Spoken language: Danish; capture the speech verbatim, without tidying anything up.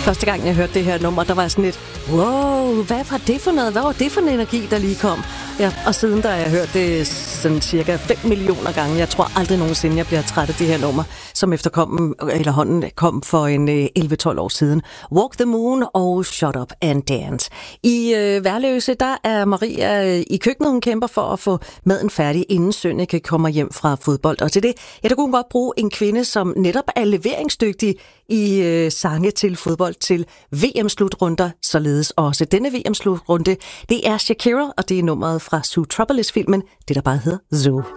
Første gang, jeg hørte det her nummer, der var sådan lidt, wow, hvad var det for noget? Hvad var det for en energi, der lige kom? Ja, og siden da jeg hørt det sådan cirka fem millioner gange, jeg tror aldrig nogensinde, jeg bliver træt af det her nummer, som efterkommen, eller hånden kom for en elleve tolv år siden. Walk the Moon og Shut Up and Dance. I øh, Værløse, der er Maria i køkkenet, hun kæmper for at få maden færdig, inden Sønneke kommer hjem fra fodbold. Og til det, ja, der kunne hun godt bruge en kvinde, som netop er leveringsdygtig i øh, sange til fodbold til V M-slutrunder, således også denne V M-slutrunde. Det er Shakira, og det er nummeret fra Zoo Trouble-filmen, det der bare hedder Zoo.